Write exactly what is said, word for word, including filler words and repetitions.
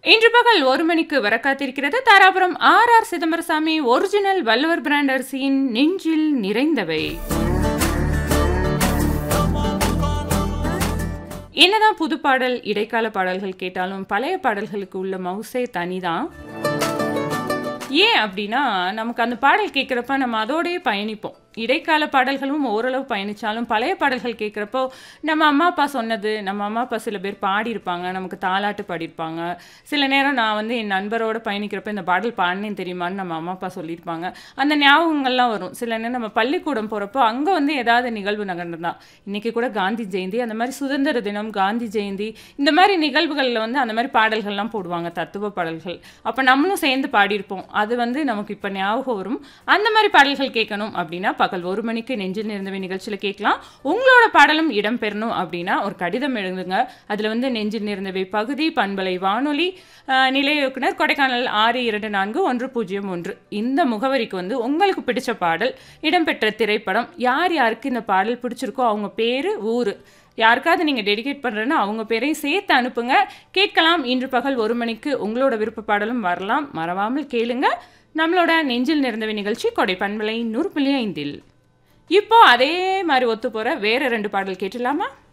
இன்று பகல் ஒரு மணிக்கு வர காத்திருக்கிறது Dharapuram R R Chidambarasamy original Valluvar brand அரிசியின் நெஞ்சில் நிறைந்தவை. என்னதான் புது பாடல் இடைக்கால பாடல்கள் கேட்டாலும் பழைய பாடல்களுக்கு உள்ள மவுசே தனிதான். ஏன் அப்படின்னா நமக்கு அந்த பாடல் கேட்குறப்ப நம்ம அதோடயே பயணிப்போம். இடைக்கால பாடல்களும் ஓரளவு பயணித்தாலும் பழைய பாடல்கள் கேட்குறப்போ நம்ம அம்மா அப்பா சொன்னது, நம்ம அம்மா அப்பா சில பேர் பாடியிருப்பாங்க, நமக்கு தாலாட்டு பாடியிருப்பாங்க. சில நேரம் நான் வந்து என் நண்பரோடு பயணிக்கிறப்ப இந்த பாடல் பாடினேன் தெரியுமான்னு நம்ம அம்மா அப்பா சொல்லியிருப்பாங்க. அந்த ஞாபகங்கள்லாம் வரும். சில நேரம் நம்ம பள்ளிக்கூடம் போகிறப்போ அங்கே வந்து ஏதாவது நிகழ்வு நடந்ததுதான். இன்றைக்கி கூட காந்தி ஜெயந்தி, அந்த மாதிரி சுதந்திர தினம், காந்தி ஜெயந்தி, இந்த மாதிரி நிகழ்வுகளில் வந்து அந்த மாதிரி பாடல்கள்லாம் போடுவாங்க, தத்துவ பாடல்கள். அப்போ நம்மளும் சேர்ந்து பாடியிருப்போம். அது வந்து நமக்கு இப்போ ஞாபகம் வரும். அந்த மாதிரி பாடல்கள் கேட்கணும் அப்படின்னா பகல் ஒரு மணிக்கு நெஞ்சில் நிறைந்தவை நிகழ்ச்சியில் கேட்கலாம். உங்களோட பாடலும் இடம்பெறணும் அப்படின்னா ஒரு கடிதம் எழுதுங்க. அதில் வந்து நெஞ்சில் நிறைந்தவை பகுதி பண்பலை வானொலி நிலைய இயக்குனர் கொடைக்கானல் ஆறு இரண்டு நான்கு ஒன்று பூஜ்ஜியம் ஒன்று இந்த முகவரிக்கு வந்து உங்களுக்கு பிடிச்ச பாடல், இடம்பெற்ற திரைப்படம், யார் யாருக்கு இந்த பாடல் பிடிச்சிருக்கோ அவங்க பேர், ஊர், யாருக்காவது நீங்கள் டெடிகேட் பண்ணுறேன்னா அவங்க பேரையும் சேர்த்து அனுப்புங்க. கேட்கலாம். இன்று பகல் ஒரு மணிக்கு உங்களோட விருப்ப பாடலும் வரலாம். மறவாமல் கேளுங்க. நம்மளோட நெஞ்சில் நிறைந்தவை நிகழ்ச்சி கொடை பண்பலை நூறு புள்ளி ஐந்தில். இப்போ அதே மாதிரி ஒத்து போகிற வேற ரெண்டு பாடல் கேட்டுலாமா?